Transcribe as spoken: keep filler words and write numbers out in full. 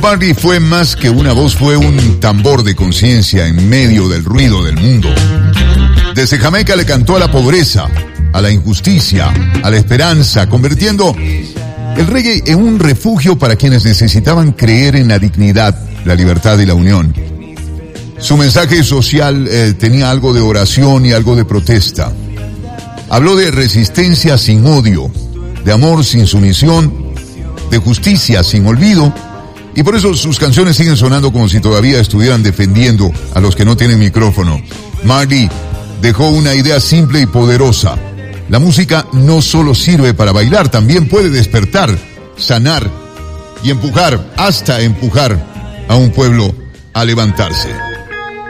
Marley fue más que una voz, fue un tambor de conciencia en medio del ruido del mundo. Desde Jamaica le cantó a la pobreza, a la injusticia, a la esperanza, convirtiendo el reggae en un refugio para quienes necesitaban creer en la dignidad, la libertad y la unión. Su mensaje social eh, tenía algo de oración y algo de protesta. Habló de resistencia sin odio, de amor sin sumisión, de justicia sin olvido, y por eso sus canciones siguen sonando como si todavía estuvieran defendiendo a los que no tienen micrófono. Marley dejó una idea simple y poderosa. La música no solo sirve para bailar, también puede despertar, sanar y empujar, hasta empujar a un pueblo a levantarse.